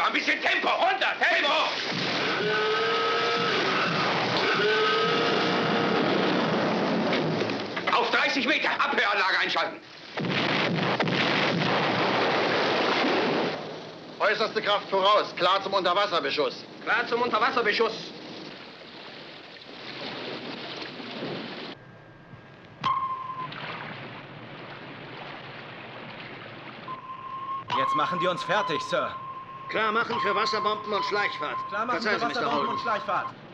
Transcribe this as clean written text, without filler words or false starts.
ein bisschen Tempo! Runter! Tempo! Auf 30 Meter! Abhöranlage einschalten! Äußerste Kraft voraus. Klar zum Unterwasserbeschuss. Klar zum Unterwasserbeschuss. Jetzt machen die uns fertig, Sir. Klar machen für Wasserbomben und Schleichfahrt. Klar machen für Wasserbomben und Schleichfahrt.